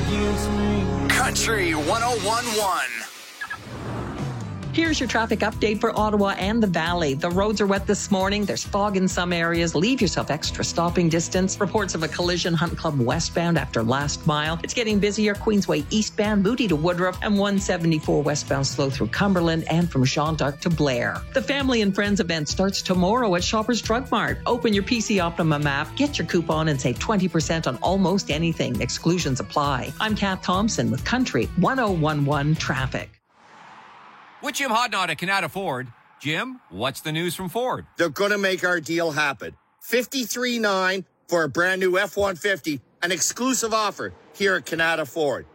Country 101.1. Here's your traffic update for Ottawa and the Valley. The roads are wet this morning. There's fog in some areas. Leave yourself extra stopping distance. Reports of a collision Hunt Club westbound after last mile. It's getting busier. Queensway eastbound, Moody to Woodruff, and 174 westbound slow through Cumberland and from Jean d'Arc to Blair. The Family and Friends event starts tomorrow at Shoppers Drug Mart. Open your PC Optimum app, get your coupon, and save 20% on almost anything. Exclusions apply. I'm Kath Thompson with Country 101.1 Traffic. With Jim Hodnott at Canada Ford. Jim, what's the news from Ford? They're going to make our deal happen. $53,900 for a brand new F-150, an exclusive offer here at Canada Ford.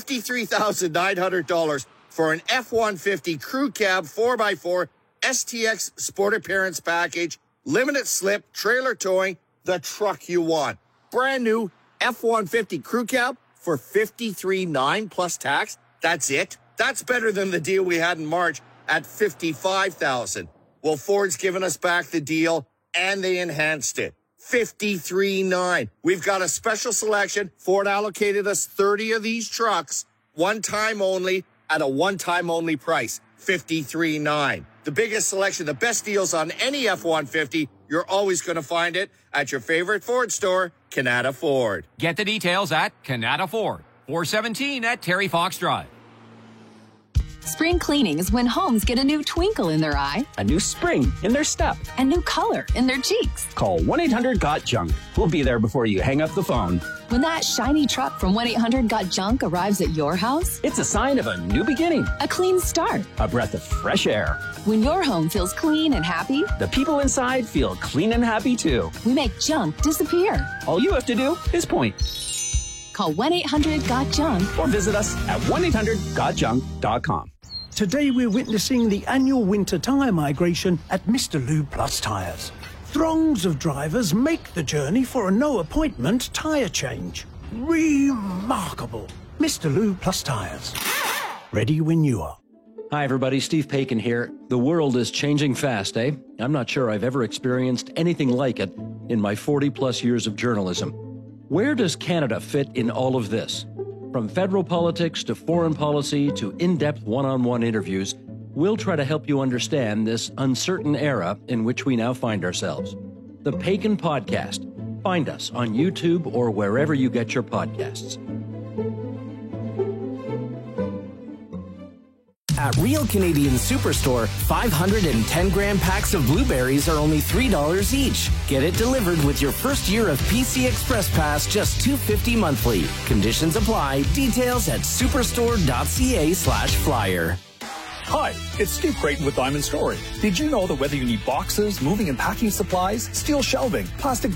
$53,900 for an F-150 crew cab 4x4 STX Sport Appearance Package, limited slip, trailer towing, the truck you want. Brand new F-150 crew cab for $53,900 plus tax. That's it. That's better than the deal we had in March at $55,000. Well, Ford's given us back the deal, and they enhanced it. $53,900. We've got a special selection. Ford allocated us 30 of these trucks, one time only, at a one-time only price, $53,900. The biggest selection, the best deals on any F-150, you're always going to find it at your favorite Ford store, Canada Ford. Get the details at Canada Ford, 417 at Terry Fox Drive. Spring cleaning is when homes get a new twinkle in their eye, a new spring in their step, and new color in their cheeks. Call 1-800-GOT-JUNK. We'll be there before you hang up the phone. When that shiny truck from 1-800-GOT-JUNK arrives at your house, it's a sign of a new beginning, a clean start, a breath of fresh air. When your home feels clean and happy, the people inside feel clean and happy too. We make junk disappear. All you have to do is point. Call 1-800-GOT-JUNK or visit us at 1-800-GOTJUNK.com. Today we're witnessing the annual winter tyre migration at Mr. Lube Plus Tyres. Throngs of drivers make the journey for a no-appointment tyre change. Remarkable. Mr. Lube Plus Tyres. Ready when you are. Hi everybody, Steve Paikin here. The world is changing fast, eh? I'm not sure I've ever experienced anything like it in my 40-plus years of journalism. Where does Canada fit in all of this? From federal politics to foreign policy to in-depth one-on-one interviews, we'll try to help you understand this uncertain era in which we now find ourselves. The Paikin Podcast. Find us on YouTube or wherever you get your podcasts. At Real Canadian Superstore, 510-gram packs of blueberries are only $3 each. Get it delivered with your first year of PC Express Pass, just $2.50 monthly. Conditions apply. Details at superstore.ca/flyer. Hi, it's Steve Creighton with Diamond Story. Did you know that whether you need boxes, moving and packing supplies, steel shelving, plastic